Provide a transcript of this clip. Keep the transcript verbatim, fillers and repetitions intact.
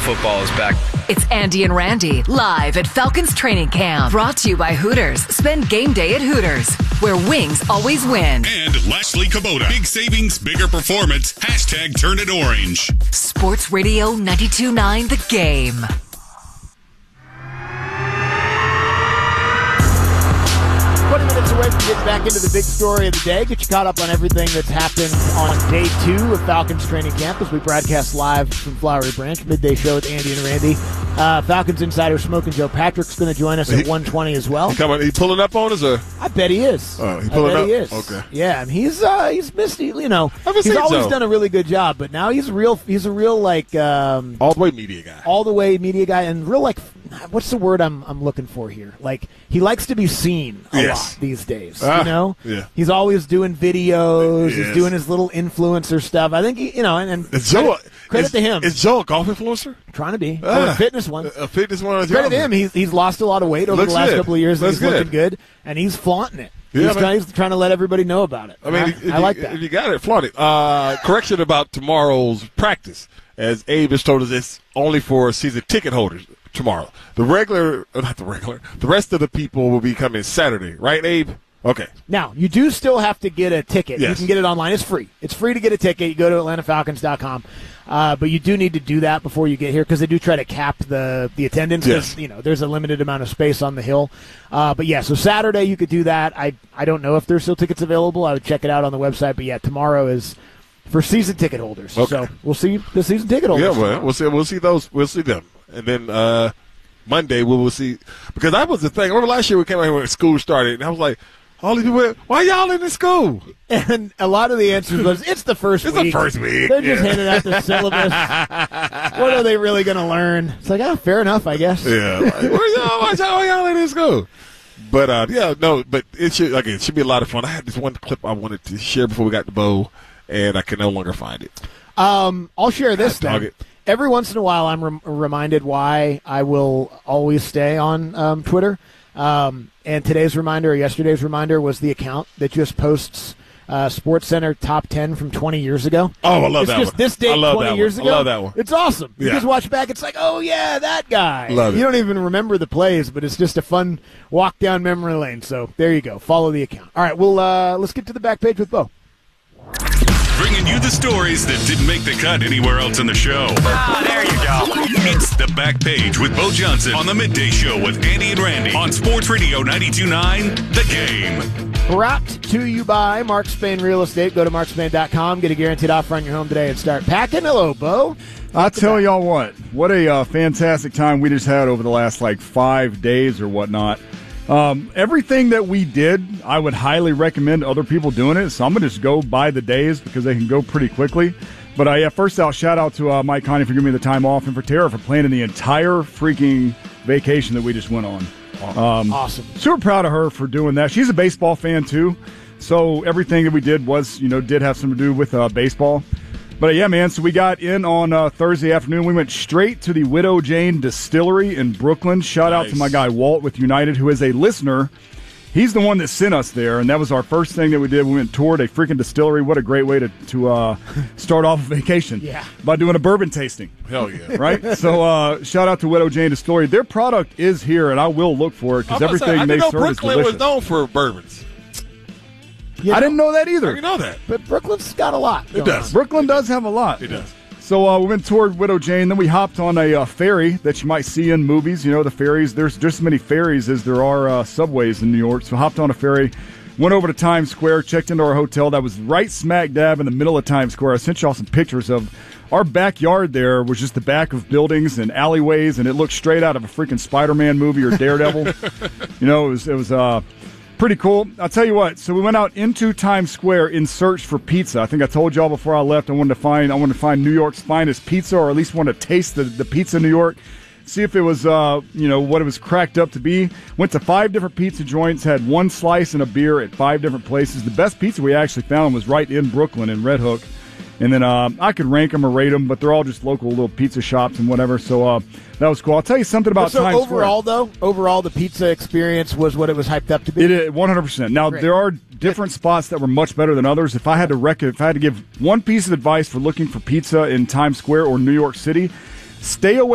football is back. It's Andy and Randy live at Falcons training camp. Brought to you by Hooters. Spend game day at Hooters, where wings always win. And Leslie Kubota. Big savings, bigger performance. Hashtag turn it orange. Sports Radio ninety-two point nine The Game. twenty minutes away from getting back into the big story of the day. Get you caught up on everything that's happened on day two of Falcons training camp as we broadcast live from Flowery Branch. Midday show with Andy and Randy. Uh, Falcons insider Smoking Joe Patrick's going to join us at one twenty as well. He, coming, he pulling up on us? Or? I bet he is. Oh, he pulling I bet up? he is. Okay. Yeah, and he's uh, he's missed. You know, I've he's always so. done a really good job, but now he's a real. He's a real like um, all the way media guy. All the way media guy, and real like. What's the word I'm I'm looking for here? Like he likes to be seen a yes. lot these days. Ah, you know, yeah. He's always doing videos. Yes. He's doing his little influencer stuff. I think he, you know, and, and is Joe, credit, credit is, to him. Is Joe a golf influencer? Trying to be Ah, or a fitness one. A fitness one. Credit to him. He's he's lost a lot of weight over Looks the last good. couple of years. Looks he's good. looking good, and he's flaunting it. Yeah, he's, man. trying, he's trying to let everybody know about it. I mean, I, if, I you, like that. If you got it, flaunt it. Uh, correction about tomorrow's practice, as Abe has told us, it's only for season ticket holders tomorrow. The regular, uh, not the regular, the rest of the people will be coming Saturday, right, Abe? Okay. Now, you do still have to get a ticket. Yes. You can get it online. It's free. It's free to get a ticket. You go to atlanta falcons dot com. Uh, but you do need to do that before you get here because they do try to cap the, the attendance. Yes. You know, there's a limited amount of space on the hill. Uh, but, yeah, so Saturday you could do that. I, I don't know if there's still tickets available. I would check it out on the website. But, yeah, tomorrow is for season ticket holders. Okay. So we'll see the season ticket holders. Yeah, well, we'll see. We'll see those. We'll see them, and then uh, Monday we will see. Because that was the thing. I remember last year we came out here when school started, and I was like, "All these people, why y'all in the school?" And a lot of the answers was, "It's the first It's week. the first week. They're just Yeah. handing out the syllabus. What are they really going to learn?" It's like, oh, fair enough, I guess. Yeah, like, where y'all? Why y'all, why y'all in this school? But uh, yeah, no, but it should like it should be a lot of fun. I had this one clip I wanted to share before we got the bowl, and I can no longer find it. Um, I'll share this Dog then. it. Every once in a while, I'm rem- reminded why I will always stay on um, Twitter. Um, and today's reminder, or yesterday's reminder, was the account that just posts uh, SportsCenter top ten from twenty years ago. Oh, I love it's that just one. this date I love twenty that years one. ago. I love that one. It's awesome. You Yeah. just watch back, it's like, oh, yeah, that guy. Love it. You don't even remember the plays, but it's just a fun walk down memory lane. So there you go. Follow the account. All right, well, uh, let's get to the back page with Bo. Bringing you the stories that didn't make the cut anywhere else in the show. Ah, there you go. It's the Back Page with Bo Johnson on the Midday Show with Andy and Randy on Sports Radio ninety-two point nine The Game. Brought to you by Mark Spain Real Estate. Go to mark spain dot com. Get a guaranteed offer on your home today and start packing. Hello, Bo. I tell y'all what, what a uh, fantastic time we just had over the last like five days or whatnot. Um, everything that we did, I would highly recommend other people doing it. So I'm going to just go by the days because they can go pretty quickly. But uh, yeah, first out, shout out to uh, Mike Connie for giving me the time off and for Tara for planning the entire freaking vacation that we just went on. Um, Awesome. Super proud of her for doing that. She's a baseball fan too. So everything that we did was, you know, did have something to do with uh, baseball. But uh, yeah, man, so we got in on uh, Thursday afternoon. We went straight to the Widow Jane Distillery in Brooklyn. Shout Nice. out to my guy Walt with United, who is a listener. He's the one that sent us there, and that was our first thing that we did. We went and toured a freaking distillery. What a great way to, to uh, start off a vacation. Yeah. By doing a bourbon tasting. Hell yeah. Right? So uh, shout out to Widow Jane Distillery. Their product is here, and I will look for it because I was about to say, everything I they didn't know serve is Brooklyn was delicious. known for bourbons. You I know, didn't know that I either. didn't know that. But Brooklyn's got a lot. It going does. on. Brooklyn does have a lot. It does. So uh, we went toward Widow Jane, then we hopped on a uh, ferry that you might see in movies. You know, the ferries, there's just as many ferries as there are uh, subways in New York. So hopped on a ferry, went over to Times Square, checked into our hotel that was right smack dab in the middle of Times Square. I sent y'all some pictures of our backyard there was just the back of buildings and alleyways, and it looked straight out of a freaking Spider-Man movie or Daredevil. You know, it was, it was uh, pretty cool. I'll tell you what. So we went out into Times Square in search for pizza. I think I told y'all before I left I wanted to find I wanted to find New York's finest pizza, or at least want to taste the, the pizza in New York. See if it was, uh, you know, what it was cracked up to be. Went to five different pizza joints, had one slice and a beer at five different places. The best pizza we actually found was right in Brooklyn in Red Hook. And then uh, I could rank them or rate them, but they're all just local little pizza shops and whatever. So uh, that was cool. I'll tell you something about so Times overall, Square. though, overall the pizza experience was what it was hyped up to be. It is one hundred percent. Now Great. there are different spots that were much better than others. If I had to rec- if I had to give one piece of advice for looking for pizza in Times Square or New York City, stay away